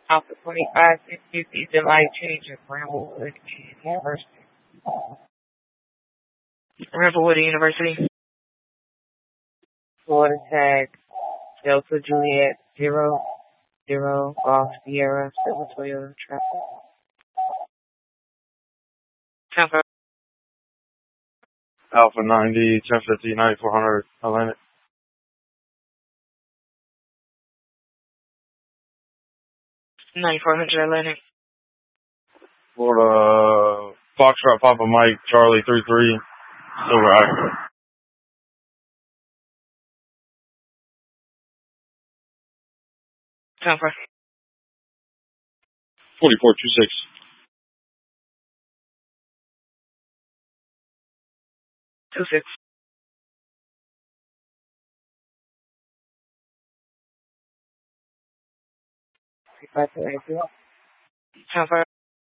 Alpha 2560, the light change of Bramblewood University. Bramblewood University. Florida tag Delta Juliet 00 Golf Sierra 7 Toyota traffic. Tampa. Alpha 90, 1050, 9400 Atlantic. Atlantic. Florida, Foxtrot Papa Mike, Charlie 33, Silver Acura. Tampa. 4426. Two six. Tampa.